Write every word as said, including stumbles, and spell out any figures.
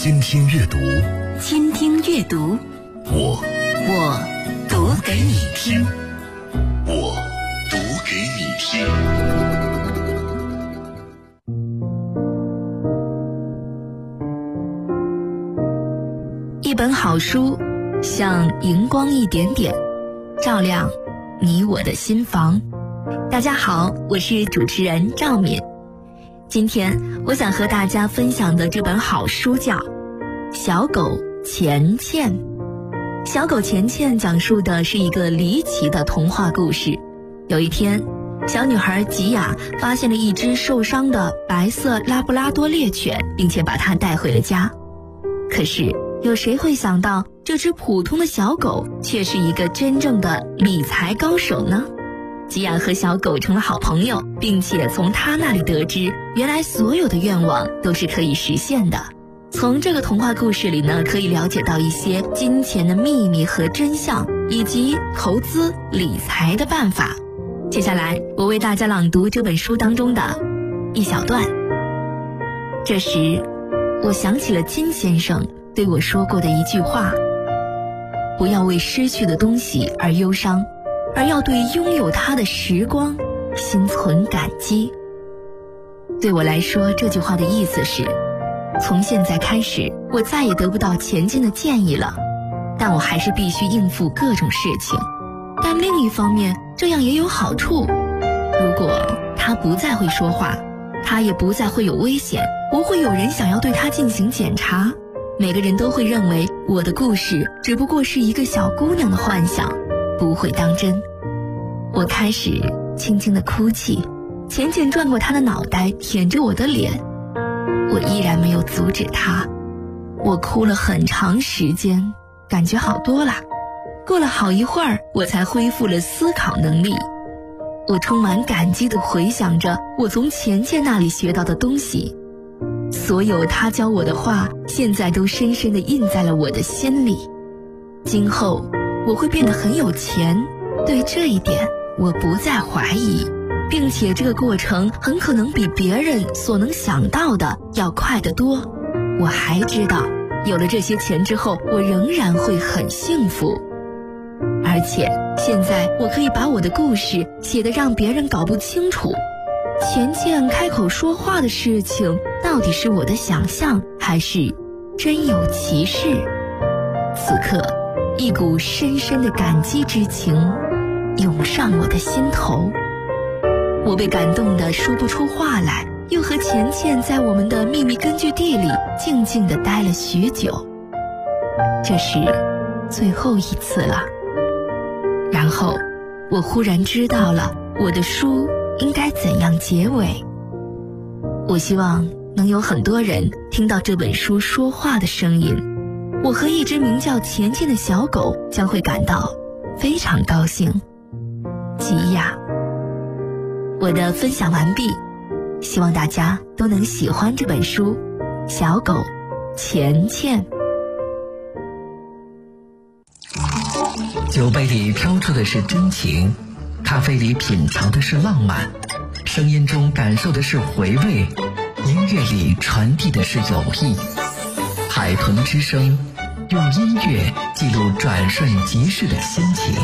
倾听阅读， 倾听阅读， 我我读给你听， 我读给你听。 一本好书，像荧光一点点，照亮你我的心房。大家好，我是主持人赵敏。今天我想和大家分享的这本好书叫《小狗钱钱》。小狗钱钱讲述的是一个离奇的童话故事。有一天，小女孩吉雅发现了一只受伤的白色拉布拉多猎犬，并且把它带回了家。可是有谁会想到，这只普通的小狗却是一个真正的理财高手呢？吉雅和小狗成了好朋友，并且从他那里得知，原来所有的愿望都是可以实现的。从这个童话故事里呢，可以了解到一些金钱的秘密和真相，以及投资理财的办法。接下来我为大家朗读这本书当中的一小段。这时我想起了金先生对我说过的一句话：不要为失去的东西而忧伤，而要对拥有它的时光心存感激。对我来说，这句话的意思是，从现在开始，我再也得不到前进的建议了，但我还是必须应付各种事情。但另一方面，这样也有好处。如果他不再会说话，他也不再会有危险，不会有人想要对他进行检查。每个人都会认为我的故事只不过是一个小姑娘的幻想，不会当真。我开始轻轻地哭泣，钱钱转过他的脑袋，舔着我的脸。我依然没有阻止他。我哭了很长时间，感觉好多了。过了好一会儿，我才恢复了思考能力。我充满感激地回想着我从钱钱那里学到的东西，所有他教我的话，现在都深深地印在了我的心里。今后我会变得很有钱，对这一点我不再怀疑，并且这个过程很可能比别人所能想到的要快得多。我还知道，有了这些钱之后，我仍然会很幸福。而且现在我可以把我的故事写得让别人搞不清楚，钱钱开口说话的事情到底是我的想象，还是真有其事。此刻一股深深的感激之情涌上我的心头，我被感动得说不出话来，又和钱钱在我们的秘密根据地里静静地待了许久。这是最后一次了。然后我忽然知道了我的书应该怎样结尾。我希望能有很多人听到这本书说话的声音，我和一只名叫钱钱的小狗将会感到非常高兴。吉雅。我的分享完毕，希望大家都能喜欢这本书《小狗钱钱》。 酒杯里飘出的是真情，咖啡里品尝的是浪漫，声音中感受的是回味，音乐里传递的是友谊。海豚之声，用音乐记录转瞬即逝的心情。